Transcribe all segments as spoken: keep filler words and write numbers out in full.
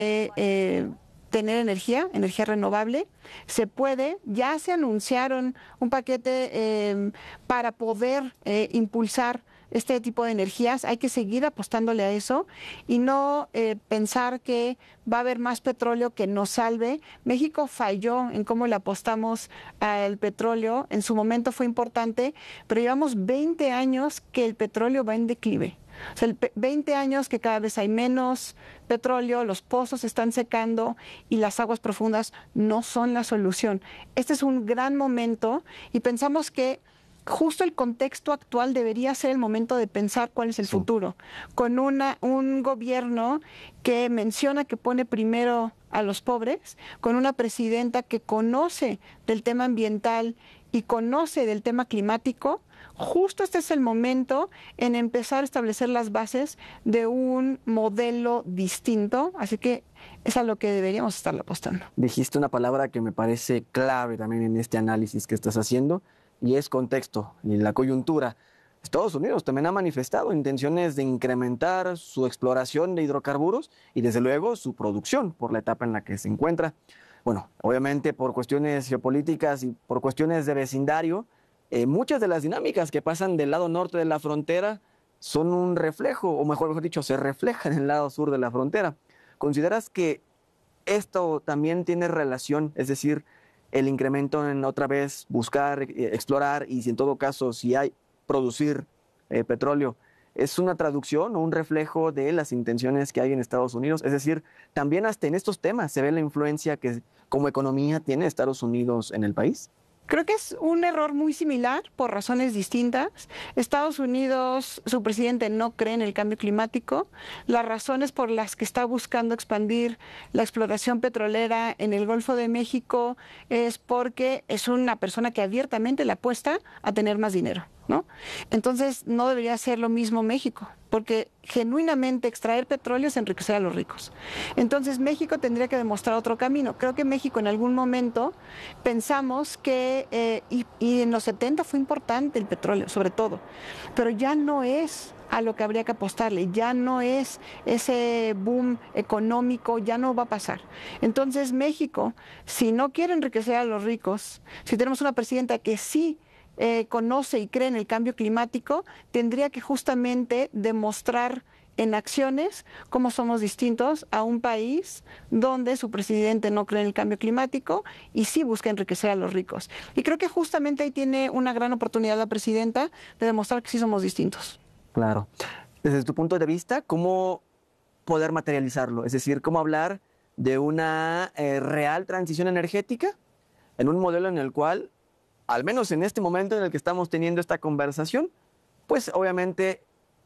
eh, tener energía, energía renovable. Se puede, ya se anunciaron un paquete eh, para poder eh, impulsar este tipo de energías. Hay que seguir apostándole a eso y no eh, pensar que va a haber más petróleo que nos salve. México falló en cómo le apostamos al petróleo. En su momento fue importante, pero llevamos veinte años que el petróleo va en declive. O sea, el veinte años que cada vez hay menos petróleo, los pozos se están secando y las aguas profundas no son la solución. Este es un gran momento y pensamos que justo el contexto actual debería ser el momento de pensar cuál es el sí. futuro, con una, un gobierno que menciona que pone primero a los pobres, con una presidenta que conoce del tema ambiental y conoce del tema climático. Justo este es el momento en empezar a establecer las bases de un modelo distinto, así que es a lo que deberíamos estar apostando. Dijiste una palabra que me parece clave también en este análisis que estás haciendo, y es contexto y la coyuntura. Estados Unidos también ha manifestado intenciones de incrementar su exploración de hidrocarburos y desde luego su producción por la etapa en la que se encuentra. Bueno, obviamente por cuestiones geopolíticas y por cuestiones de vecindario, eh, muchas de las dinámicas que pasan del lado norte de la frontera son un reflejo, o mejor, mejor dicho, se reflejan en el lado sur de la frontera. ¿Consideras que esto también tiene relación, es decir, el incremento en otra vez buscar, eh, explorar y si en todo caso si hay producir eh, petróleo, es una traducción o un reflejo de las intenciones que hay en Estados Unidos? Es decir, también hasta en estos temas se ve la influencia que como economía tiene Estados Unidos en el país. Creo que es un error muy similar por razones distintas. Estados Unidos, su presidente no cree en el cambio climático. Las razones por las que está buscando expandir la exploración petrolera en el Golfo de México es porque es una persona que abiertamente le apuesta a tener más dinero, ¿no? Entonces no debería ser lo mismo México, porque genuinamente extraer petróleo es enriquecer a los ricos. Entonces México tendría que demostrar otro camino. Creo que México en algún momento pensamos que, eh, y, y en los setenta fue importante el petróleo, sobre todo, pero ya no es a lo que habría que apostarle, ya no es ese boom económico, ya no va a pasar. Entonces México, si no quiere enriquecer a los ricos, si tenemos una presidenta que sí Eh, conoce y cree en el cambio climático, tendría que justamente demostrar en acciones cómo somos distintos a un país donde su presidente no cree en el cambio climático y sí busca enriquecer a los ricos. Y creo que justamente ahí tiene una gran oportunidad la presidenta de demostrar que sí somos distintos. Claro. Desde tu punto de vista, ¿cómo poder materializarlo? Es decir, ¿cómo hablar de una eh, real transición energética en un modelo en el cual, al menos en este momento en el que estamos teniendo esta conversación, pues obviamente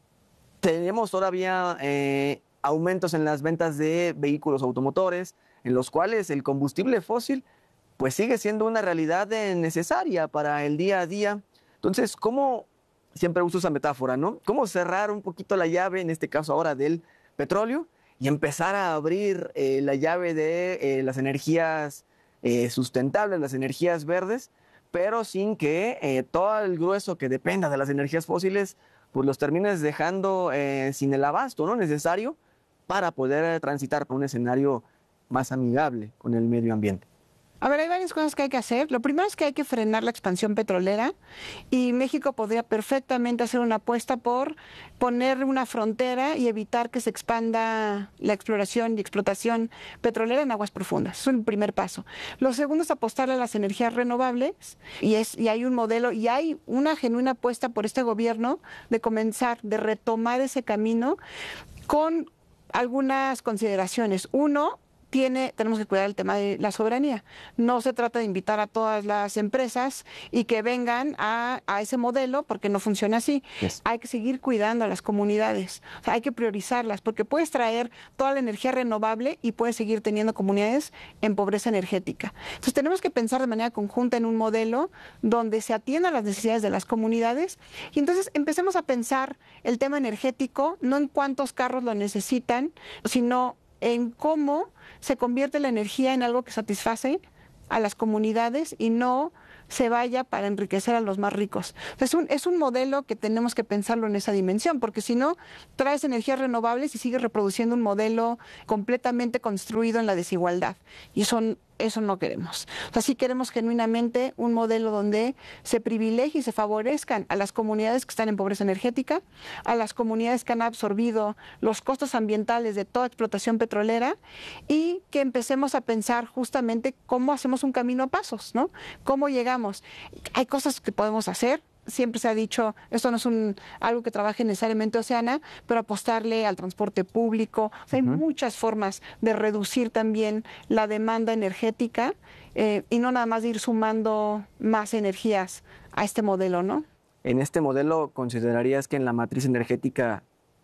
tenemos todavía eh, aumentos en las ventas de vehículos automotores, en los cuales el combustible fósil pues sigue siendo una realidad eh, necesaria para el día a día? Entonces, ¿cómo, siempre uso esa metáfora, ¿no? ¿Cómo cerrar un poquito la llave, en este caso ahora del petróleo, y empezar a abrir eh, la llave de eh, las energías eh, sustentables, las energías verdes, pero sin que eh, todo el grueso que dependa de las energías fósiles, pues los termines dejando eh, sin el abasto, ¿no?, necesario para poder transitar por un escenario más amigable con el medio ambiente? A ver, hay varias cosas que hay que hacer. Lo primero es que hay que frenar la expansión petrolera y México podría perfectamente hacer una apuesta por poner una frontera y evitar que se expanda la exploración y explotación petrolera en aguas profundas. Es un primer paso. Lo segundo es apostarle a las energías renovables y, es, y hay un modelo y hay una genuina apuesta por este gobierno de comenzar, de retomar ese camino con algunas consideraciones. Uno, Tiene, tenemos que cuidar el tema de la soberanía. No se trata de invitar a todas las empresas y que vengan a, a ese modelo porque no funciona así. Yes. Hay que seguir cuidando a las comunidades, o sea, hay que priorizarlas porque puedes traer toda la energía renovable y puedes seguir teniendo comunidades en pobreza energética. Entonces tenemos que pensar de manera conjunta en un modelo donde se atiendan las necesidades de las comunidades y entonces empecemos a pensar el tema energético no en cuántos carros lo necesitan, sino en cómo se convierte la energía en algo que satisface a las comunidades y no se vaya para enriquecer a los más ricos. Es un, es un modelo que tenemos que pensarlo en esa dimensión, porque si no, traes energías renovables y sigues reproduciendo un modelo completamente construido en la desigualdad. Y eso, eso no queremos. O sea, sí queremos genuinamente un modelo donde se privilegie y se favorezcan a las comunidades que están en pobreza energética, a las comunidades que han absorbido los costos ambientales de toda explotación petrolera, y que empecemos a pensar justamente cómo hacemos un camino a pasos, ¿no? ¿Cómo llegamos? Hay cosas que podemos hacer. Siempre se ha dicho, esto no es un, algo que trabaje necesariamente Oceana, pero apostarle al transporte público. O sea, hay uh-huh. muchas formas de reducir también la demanda energética eh, y no nada más de ir sumando más energías a este modelo, ¿no? En este modelo, ¿considerarías que en la matriz energética,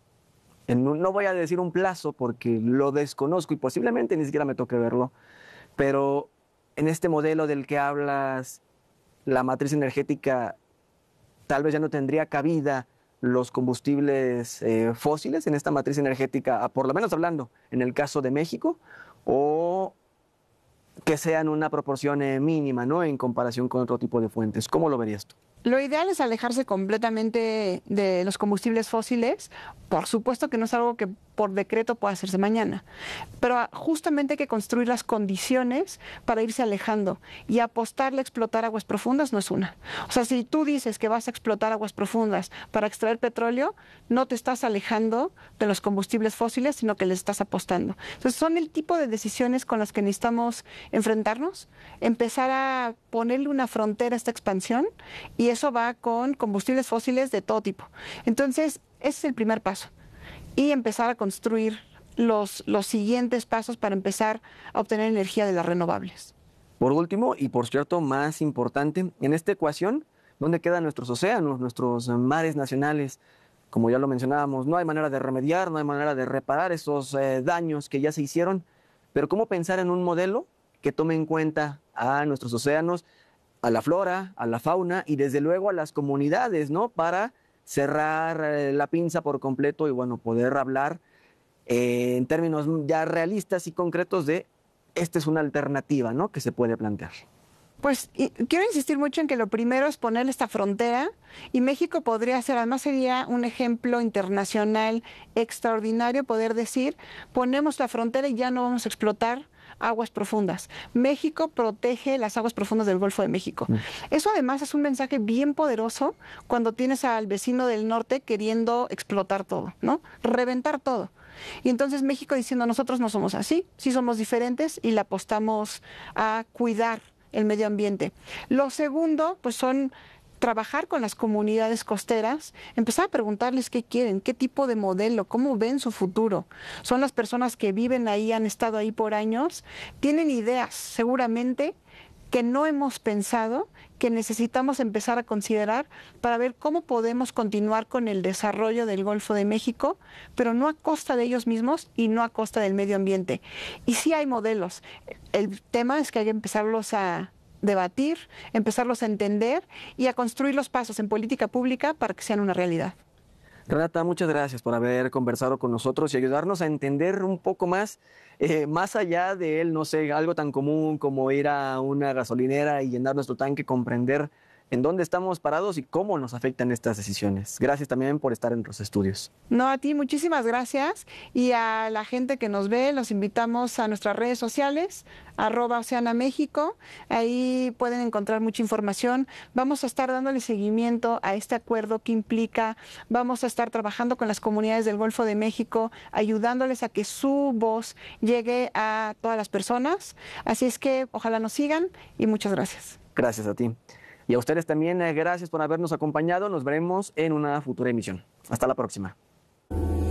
en un, no voy a decir un plazo porque lo desconozco y posiblemente ni siquiera me toque verlo, pero en este modelo del que hablas, la matriz energética tal vez ya no tendría cabida los combustibles eh, fósiles en esta matriz energética, por lo menos hablando en el caso de México, o que sean una proporción eh, mínima, ¿no?, en comparación con otro tipo de fuentes? ¿Cómo lo verías tú? Lo ideal es alejarse completamente de los combustibles fósiles. Por supuesto que no es algo que por decreto pueda hacerse mañana, pero justamente hay que construir las condiciones para irse alejando, y apostarle a explotar aguas profundas no es una. O sea, si tú dices que vas a explotar aguas profundas para extraer petróleo, no te estás alejando de los combustibles fósiles, sino que les estás apostando. Entonces son el tipo de decisiones con las que necesitamos enfrentarnos, empezar a ponerle una frontera a esta expansión, y eso va con combustibles fósiles de todo tipo. Entonces, ese es el primer paso. Y empezar a construir los, los siguientes pasos para empezar a obtener energía de las renovables. Por último, y por cierto más importante, en esta ecuación, ¿dónde quedan nuestros océanos, nuestros mares nacionales? Como ya lo mencionábamos, no hay manera de remediar, no hay manera de reparar esos eh, daños que ya se hicieron, pero ¿cómo pensar en un modelo que tome en cuenta a nuestros océanos, a la flora, a la fauna y desde luego a las comunidades, ¿no?, para cerrar eh, la pinza por completo y, bueno, poder hablar eh, en términos ya realistas y concretos de esta es una alternativa, ¿no?, que se puede plantear? Pues y, quiero insistir mucho en que lo primero es poner esta frontera, y México podría ser, además sería un ejemplo internacional extraordinario poder decir, ponemos la frontera y ya no vamos a explotar aguas profundas. México protege las aguas profundas del Golfo de México. Mm. Eso además es un mensaje bien poderoso cuando tienes al vecino del norte queriendo explotar todo, ¿no? Reventar todo. Y entonces México diciendo, nosotros no somos así, sí somos diferentes y le apostamos a cuidar el medio ambiente. Lo segundo, pues son trabajar con las comunidades costeras, empezar a preguntarles qué quieren, qué tipo de modelo, cómo ven su futuro. Son las personas que viven ahí, han estado ahí por años, tienen ideas seguramente que no hemos pensado, que necesitamos empezar a considerar para ver cómo podemos continuar con el desarrollo del Golfo de México, pero no a costa de ellos mismos y no a costa del medio ambiente. Y sí hay modelos. El tema es que hay que empezarlos a debatir, empezarlos a entender y a construir los pasos en política pública para que sean una realidad. Renata, muchas gracias por haber conversado con nosotros y ayudarnos a entender un poco más, eh, más allá de él, no sé, algo tan común como ir a una gasolinera y llenar nuestro tanque, comprender en dónde estamos parados y cómo nos afectan estas decisiones. Gracias también por estar en los estudios. No, a ti muchísimas gracias, y a la gente que nos ve los invitamos a nuestras redes sociales, arroba Oceana México, ahí pueden encontrar mucha información. Vamos a estar dándole seguimiento a este acuerdo que implica, vamos a estar trabajando con las comunidades del Golfo de México, ayudándoles a que su voz llegue a todas las personas. Así es que ojalá nos sigan y muchas gracias. Gracias a ti. Y a ustedes también, gracias por habernos acompañado. Nos veremos en una futura emisión. Hasta la próxima.